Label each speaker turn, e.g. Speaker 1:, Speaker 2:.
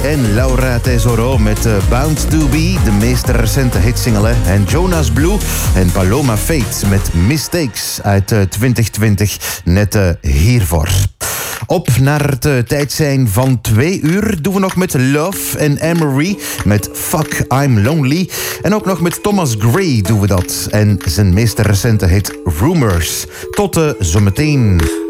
Speaker 1: en Laura Tesoro met Bound to Be, de meest recente hitsingle. En Jonas Blue en Paloma Faith met Mistakes uit 2020, net hiervoor. Op naar het tijdsijn van 2 uur doen we nog met Love en Anne-Marie met Fuck I'm Lonely. En ook nog met Thomas Gray doen we dat en zijn meest recente hit Rumors. Tot zometeen.